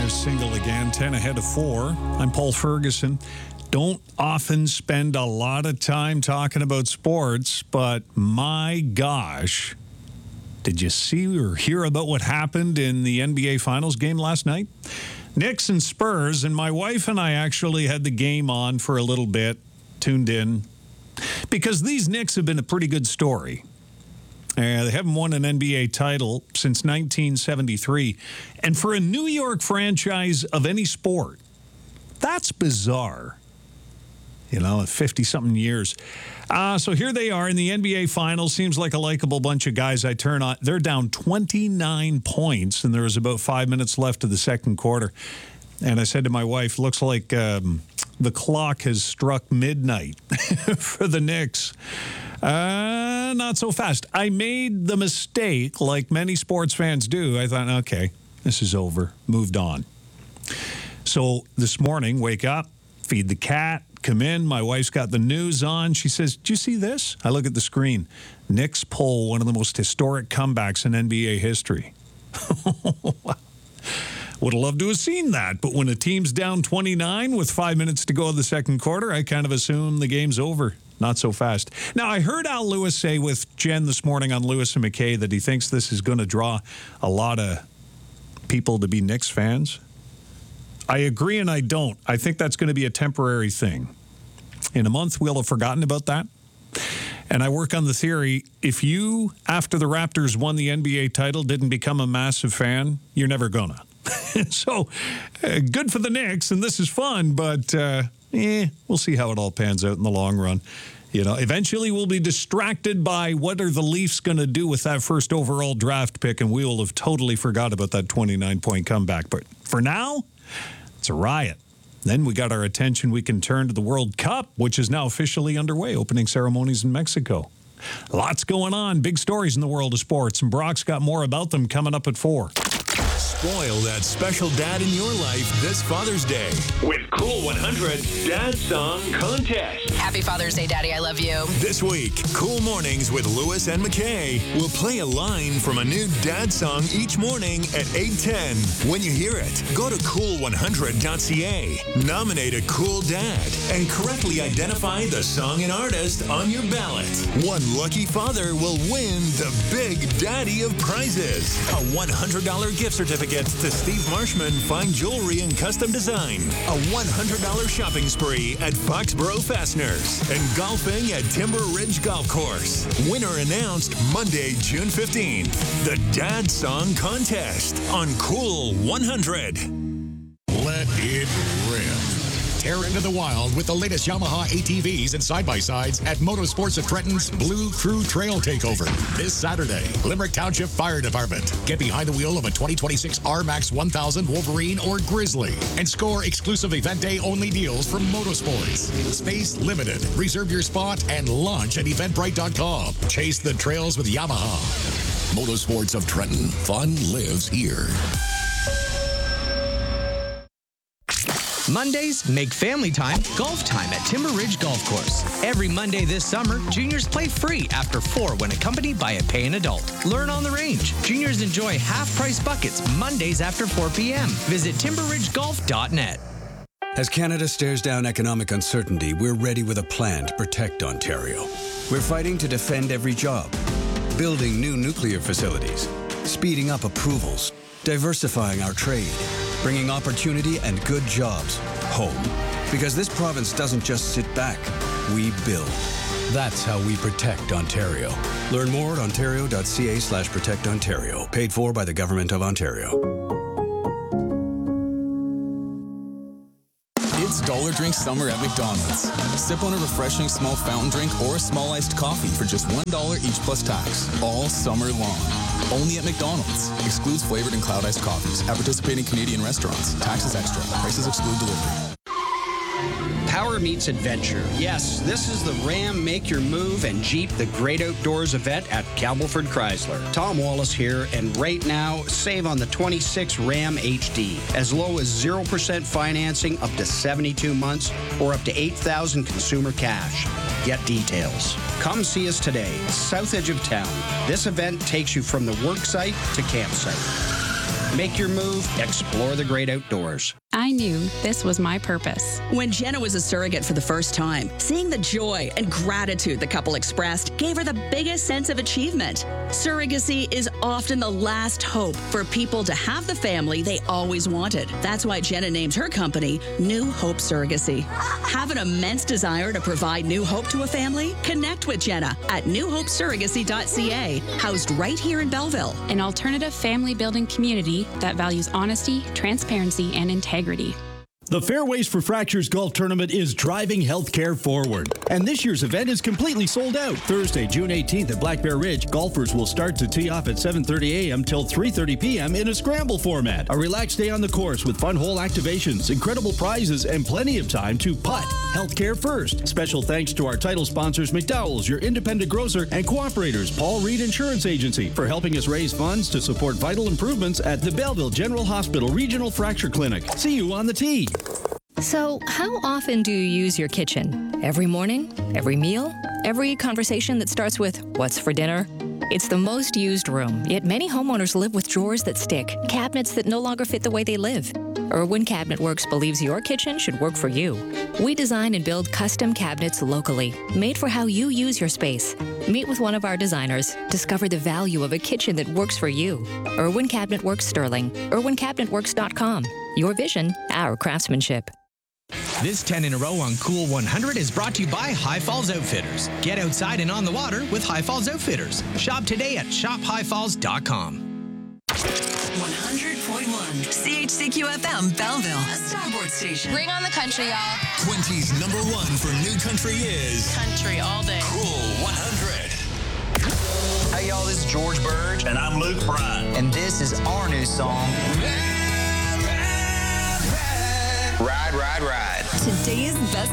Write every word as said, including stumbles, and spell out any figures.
There's Single again, ten ahead of four. I'm Paul Ferguson. Don't often spend a lot of time talking about sports, but my gosh, did you see or hear about what happened in the N B A Finals game last night? Knicks and Spurs, and my wife and I actually had the game on for a little bit, tuned in, because these Knicks have been a pretty good story. Uh, they haven't won an N B A title since nineteen seventy-three. And for a New York franchise of any sport, that's bizarre. You know, fifty-something years. Uh, so here they are in the N B A Finals. Seems like a likable bunch of guys I turn on. They're down twenty-nine points, and there was about five minutes left of the second quarter. And I said to my wife, looks like um, the clock has struck midnight for the Knicks. Uh, not so fast. I made the mistake, like many sports fans do. I thought, okay, this is over. Moved on. So this morning, wake up, feed the cat, come in. My wife's got the news on. She says, "Do you see this?" I look at the screen. Knicks pull one of the most historic comebacks in N B A history. Would have loved to have seen that, but when a team's down twenty-nine with five minutes to go in the second quarter, I kind of assume the game's over. Not so fast. Now, I heard Al Lewis say with Jen this morning on Lewis and McKay that he thinks this is going to draw a lot of people to be Knicks fans. I agree and I don't. I think that's going to be a temporary thing. In a month, we'll have forgotten about that. And I work on the theory, if you, after the Raptors won the N B A title, didn't become a massive fan, you're never gonna. So, uh, good for the Knicks, and this is fun, but uh, eh, we'll see how it all pans out in the long run. You know, eventually we'll be distracted by what are the Leafs going to do with that first overall draft pick, and we will have totally forgot about that twenty-nine point comeback. But for now, it's a riot. Then we got our attention. We can turn to the World Cup, which is now officially underway, opening ceremonies in Mexico. Lots going on, big stories in the world of sports, and Brock's got more about them coming up at four. Spoil that special dad in your life this Father's Day with Cool one hundred Dad Song Contest. Happy Father's Day, Daddy. I love you. This week, Cool Mornings with Lewis and McKay will play a line from a new dad song each morning at eight ten. When you hear it, go to cool one hundred dot c a, nominate a cool dad, and correctly identify the song and artist on your ballot. One lucky father will win the Big Daddy of prizes, a one hundred dollars gift certificate to Steve Marshman Fine Jewelry and Custom Design, a one hundred dollars shopping spree at Foxborough Fasteners, and golfing at Timber Ridge Golf Course. Winner announced Monday, June fifteenth. The Dad Song Contest on Cool one hundred. Let it rip. Tear into the wild with the latest Yamaha A T Vs and side-by-sides at Motorsports of Trenton's Blue Crew Trail Takeover this Saturday. Limerick Township Fire Department. Get behind the wheel of a twenty twenty-six R MAX one thousand Wolverine or Grizzly and score exclusive event day only deals from Motorsports. Space limited. Reserve your spot and launch at eventbrite dot com. Chase the trails with Yamaha. Motorsports of Trenton. Fun lives here. Mondays make family time golf time at Timber Ridge Golf Course. Every Monday this summer, juniors play free after four when accompanied by a paying adult. Learn on the range. Juniors enjoy half-price buckets Mondays after four p.m. Visit timber ridge golf dot net. As Canada stares down economic uncertainty, we're ready with a plan to protect Ontario. We're fighting to defend every job, building new nuclear facilities, speeding up approvals, diversifying our trade, bringing opportunity and good jobs home. Because this province doesn't just sit back, we build. That's how we protect Ontario. Learn more at ontario dot c a slash protect ontario. Paid for by the Government of Ontario. It's Dollar Drink Summer at McDonald's. Sip on a refreshing small fountain drink or a small iced coffee for just one dollar each plus tax, all summer long. Only at McDonald's. Excludes flavored and cloud iced coffees. At participating Canadian restaurants. Taxes extra. Prices exclude delivery. Power meets adventure. Yes, this is the Ram Make Your Move and Jeep The Great Outdoors event at Campbellford Chrysler. Tom Wallace here, and right now, save on the twenty-six Ram H D. As low as zero percent financing up to seventy-two months or up to eight thousand dollars consumer cash. Get details. Come see us today, south edge of town. This event takes you from the work site to campsite. Make your move, explore the great outdoors. I knew this was my purpose. When Jenna was a surrogate for the first time, seeing the joy and gratitude the couple expressed gave her the biggest sense of achievement. Surrogacy is often the last hope for people to have the family they always wanted. That's why Jenna named her company New Hope Surrogacy. Have an immense desire to provide new hope to a family? Connect with Jenna at new hope surrogacy dot c a, housed right here in Belleville. An alternative family building community that values honesty, transparency, and integrity. The Fairways for Fractures Golf Tournament is driving healthcare forward. And this year's event is completely sold out. Thursday, June eighteenth at Black Bear Ridge, golfers will start to tee off at seven thirty a.m. till three thirty p.m. in a scramble format. A relaxed day on the course with fun hole activations, incredible prizes, and plenty of time to putt. Healthcare first. Special thanks to our title sponsors, McDowell's, your independent grocer, and cooperators, Paul Reed Insurance Agency, for helping us raise funds to support vital improvements at the Belleville General Hospital Regional Fracture Clinic. See you on the tee. So, how often do you use your kitchen? Every morning? Every meal? Every conversation that starts with, "What's for dinner?" It's the most used room, yet many homeowners live with drawers that stick, cabinets that no longer fit the way they live. Irwin Cabinet Works believes your kitchen should work for you. We design and build custom cabinets locally, made for how you use your space. Meet with one of our designers. Discover the value of a kitchen that works for you. Irwin Cabinet Works Sterling. irwin cabinet works dot com. Your vision, our craftsmanship. This ten in a row on Cool one hundred is brought to you by High Falls Outfitters. Get outside and on the water with High Falls Outfitters. Shop today at shop high falls dot com. one hundred point one C H C Q F M Belleville, a starboard station. Bring on the country, y'all. twenty's number one for new country is Country all day. Cool one hundred. Hey, y'all, this is George Burge. And I'm Luke Bryan. And this is our new song, Ride, Ride, Ride. Today's best